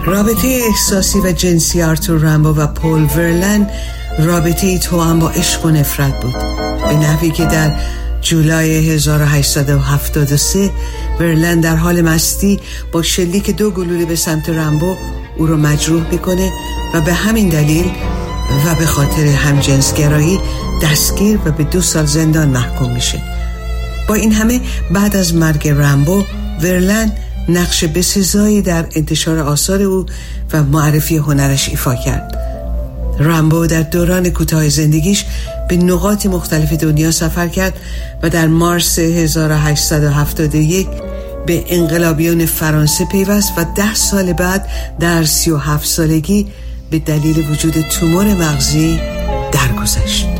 رابطه احساسی و جنسی آرتور رامبو و پول ورلن رابطه توأم با عشق و نفرت بود، به نحوی که در جولای 1873 ورلن در حال مستی با شلیک 2 گلوله به سمت رامبو او رو مجروح میکنه و به همین دلیل و به خاطر همجنسگرایی دستگیر و به 2 سال زندان محکوم میشه. با این همه بعد از مرگ رامبو ورلن نقش بسزایی در انتشار آثار او و معرفی هنرش ایفا کرد. رامبو در دوران کوتاه زندگیش به نقاط مختلف دنیا سفر کرد و در مارس 1871 به انقلابیون فرانسه پیوست و 10 سال بعد در 37 سالگی به دلیل وجود تومور مغزی درگذشت.